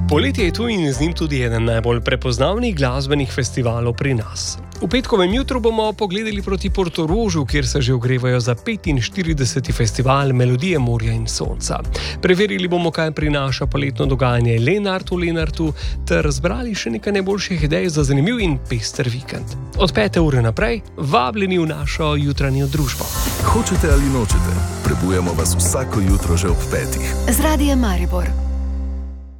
Poletje je tu in z njim tudi eden najbolj prepoznavnih glasbenih festivalov pri nas. V petkovem jutru bomo pogledali proti Portorožu, kjer se že ogrevajo za 45. festival Melodije morja in sonca. Preverili bomo, kaj prinaša poletno dogajanje Lenart v Lenartu, ter razbrali še nekaj najboljših idej za zanimiv in pester vikend. Od 5. ure naprej vabljeni v našo jutranjo družbo. Hočete ali nočete, prebujamo vas vsako jutro že ob 5. Z Radiem Maribor.